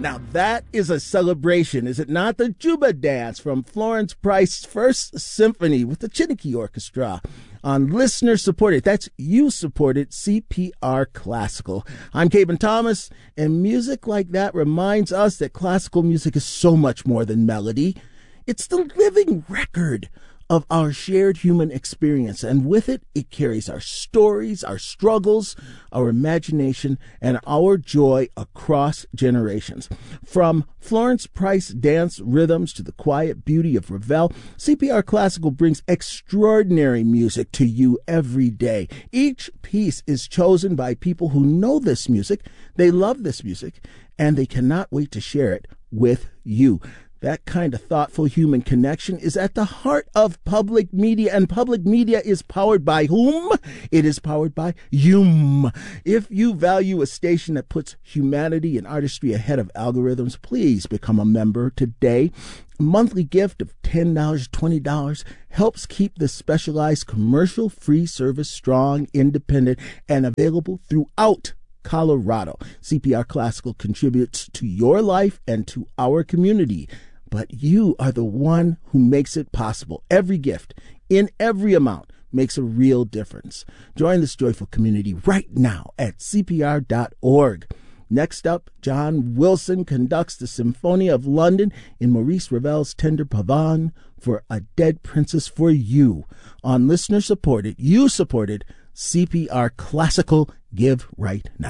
Now that is a celebration, is it not? The Juba Dance from Florence Price's First Symphony with the Chiniki Orchestra on listener-supported, that's you-supported CPR Classical. I'm Caben Thomas, and music like that reminds us that classical music is so much more than melody. It's the living record of our shared human experience, and with it, it carries our stories, our struggles, our imagination, and our joy across generations. From Florence Price dance rhythms to the quiet beauty of Ravel, CPR Classical brings extraordinary music to you every day. Each piece is chosen by people who know this music, they love this music, and they cannot wait to share it with you. That kind of thoughtful human connection is at the heart of public media, and public media is powered by whom? It is powered by you. If you value a station that puts humanity and artistry ahead of algorithms, please become a member today. A monthly gift of $10, $20 helps keep this specialized commercial-free service strong, independent, and available throughout Colorado. CPR Classical contributes to your life and to our community, but you are the one who makes it possible. Every gift, in every amount, makes a real difference. Join this joyful community right now at CPR.org. Next up, John Wilson conducts the Symphony of London in Maurice Ravel's Tender Pavane for A Dead Princess for You on listener-supported, you-supported CPR Classical Give right now.